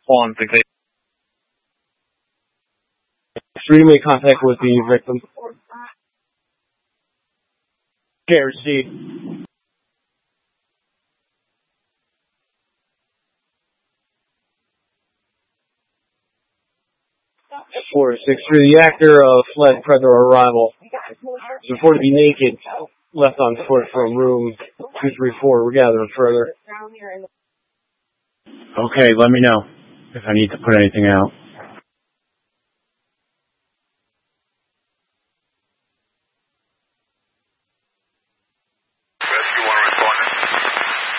on the case. 3 to make contact with the victim. Okay, received. 463, the actor fled prior to arrival. Is reported to be naked, left on foot from room 234. We're gathering further. Okay, let me know if I need to put anything out.